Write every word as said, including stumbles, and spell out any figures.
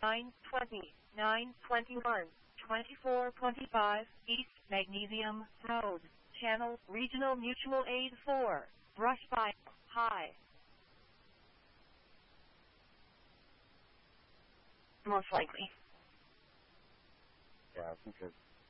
nine twenty, nine twenty-one, twenty-four twenty-five, East Magnesium Road, Channel, Regional Mutual Aid four, Brush by, High. Most likely. Yeah, I think it's